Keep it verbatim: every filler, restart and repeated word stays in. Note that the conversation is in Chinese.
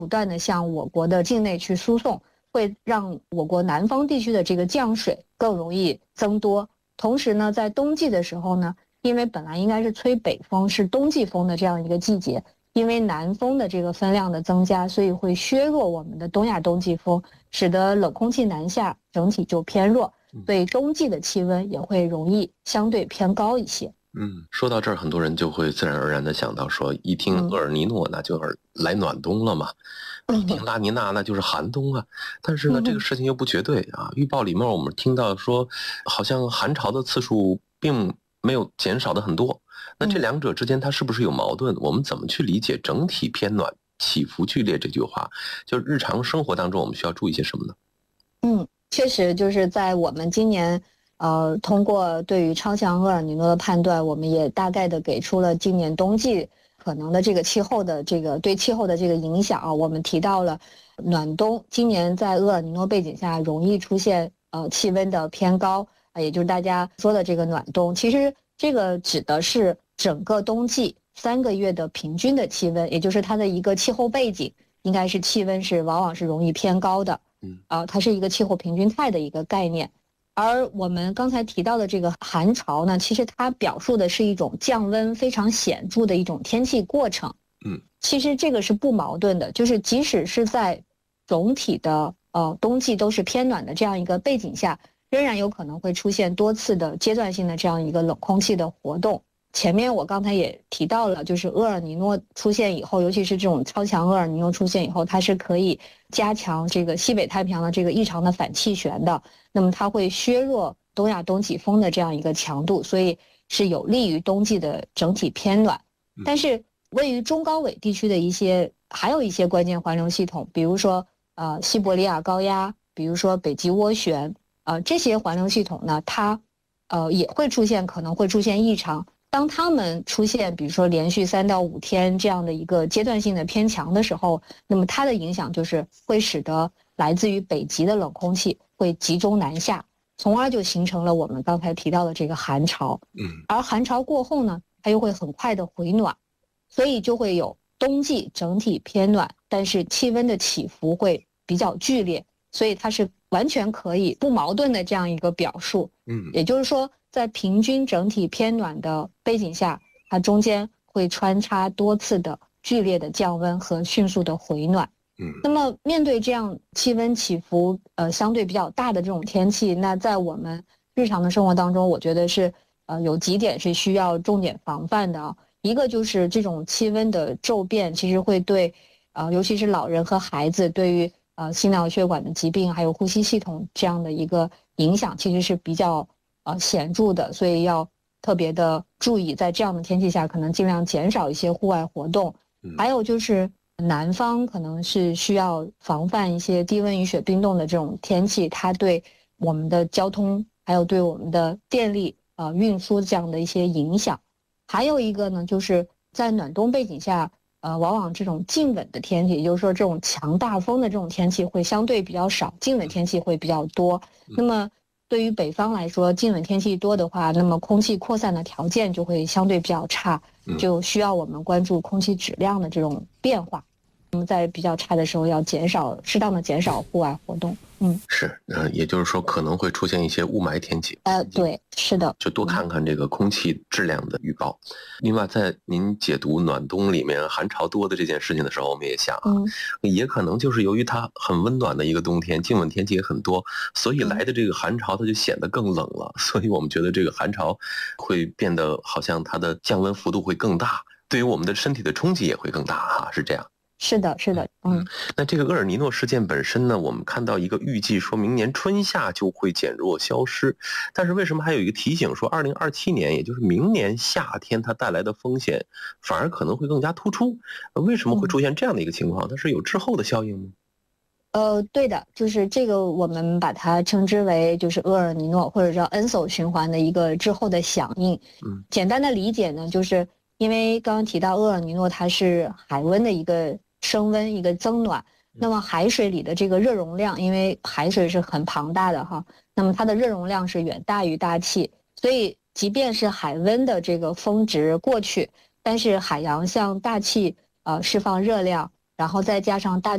不断的向我国的境内去输送，会让我国南方地区的这个降水更容易增多。同时呢，在冬季的时候呢，因为本来应该是吹北风，是冬季风的这样一个季节，因为南风的这个分量的增加，所以会削弱我们的东亚冬季风，使得冷空气南下，整体就偏弱，所以冬季的气温也会容易相对偏高一些。 嗯，说到这儿，很多人就会自然而然的想到说，一听厄尔尼诺，那就是来暖冬了嘛；一听拉尼娜，那就是寒冬啊。但是呢，这个事情又不绝对啊。预报里面我们听到说，好像寒潮的次数并没有减少的很多。那这两者之间它是不是有矛盾？我们怎么去理解整体偏暖、起伏剧烈这句话？就日常生活当中我们需要注意些什么呢？ 嗯，确实就是在我们今年。呃，通过对于超强厄尔尼诺的判断，我们也大概的给出了今年冬季可能的这个气候的这个对气候的这个影响啊。我们提到了暖冬，今年在厄尔尼诺背景下容易出现呃气温的偏高啊，也就是大家说的这个暖冬。其实这个指的是整个冬季三个月的平均的气温，也就是它的一个气候背景，应该是气温是往往是容易偏高的。嗯，啊，它是一个气候平均态的一个概念。而我们刚才提到的这个寒潮呢，其实它表述的是一种降温非常显著的一种天气过程。 嗯， 其实这个是不矛盾的，就是即使是在总体的呃冬季都是偏暖的这样一个背景下，仍然有可能会出现多次的阶段性的这样一个冷空气的活动。前面我刚才也提到了，就是厄尔尼诺出现以后，尤其是这种超强厄尔尼诺出现以后，它是可以加强这个西北太平洋的这个异常的反气旋的，那么它会削弱东亚冬季风的这样一个强度，所以是有利于冬季的整体偏暖。但是位于中高纬地区的一些还有一些关键环流系统，比如说呃西伯利亚高压，比如说北极涡旋，呃这些环流系统呢，它呃也会出现可能会出现异常。当它们出现比如说连续三到五天这样的一个阶段性的偏强的时候，那么它的影响就是会使得来自于北极的冷空气会集中南下，从而就形成了我们刚才提到的这个寒潮。 嗯， 而寒潮过后呢，它又会很快的回暖，所以就会有冬季整体偏暖，但是气温的起伏会比较剧烈，所以它是完全可以不矛盾的这样一个表述。 嗯， 也就是说在平均整体偏暖的背景下，它中间会穿插多次的剧烈的降温和迅速的回暖。 嗯， 那么面对这样气温起伏呃相对比较大的这种天气，那在我们日常的生活当中，我觉得是呃有几点是需要重点防范的啊。一个就是这种气温的骤变，其实会对呃尤其是老人和孩子对于呃心脑血管的疾病还有呼吸系统这样的一个影响，其实是比较呃显著的，所以要特别的注意，在这样的天气下可能尽量减少一些户外活动。还有就是南方可能是需要防范一些低温雨雪冰冻的这种天气，它对我们的交通还有对我们的电力呃运输这样的一些影响。还有一个呢，就是在暖冬背景下呃往往这种静稳的天气，也就是说这种强大风的这种天气会相对比较少，静稳天气会比较多。那么对于北方来说，静稳天气多的话，那么空气扩散的条件就会相对比较差，就需要我们关注空气质量的这种变化。那么在比较差的时候，要减少适当的减少户外活动。嗯， 是，嗯、呃，也就是说可能会出现一些雾霾天气。 呃，对，是的， 就多看看这个空气质量的预报。另外，在您解读暖冬里面寒潮多的这件事情的时候，我们也想啊， 嗯、 也可能就是由于它很温暖的一个冬天，静稳天气也很多，所以来的这个寒潮它就显得更冷了。所以我们觉得这个寒潮会变得好像它的降温幅度会更大，对于我们的身体的冲击也会更大哈，是这样。 是的，是的，嗯， 那这个厄尔尼诺事件本身呢，我们看到一个预计说明年春夏就会减弱消失，但是为什么还有一个提醒说二零二七年，也就是明年夏天它带来的风险反而可能会更加突出？为什么会出现这样的一个情况？它是有滞后的效应吗？ 呃，对的，就是这个我们把它称之为就是厄尔尼诺或者叫恩索循环的一个滞后的响应。 嗯， 简单的理解呢，就是因为刚刚提到厄尔尼诺它是海温的一个升温一个增暖，那么海水里的这个热容量，因为海水是很庞大的哈，那么它的热容量是远大于大气，所以即便是海温的这个峰值过去，但是海洋向大气呃释放热量，然后再加上大